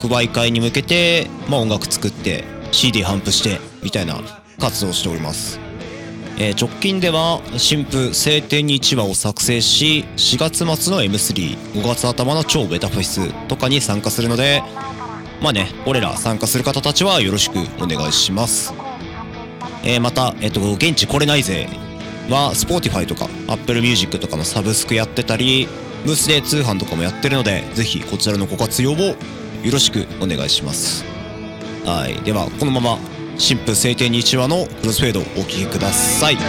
売会に向けて、音楽作って CD 頒布してみたいな活動をしております。直近では新婦晴天に1話を作成し、4月末の M3、5月頭の超ベタフェスとかに参加するので、俺ら参加する方たちはよろしくお願いします。また、現地来れないぜは Spotify とか Apple Music とかのサブスクやってたり、ブースで通販とかもやってるので、ぜひこちらのご活用をよろしくお願いします。はい、ではこのまま新婦晴天に1話のクロスフェードをお聴きください。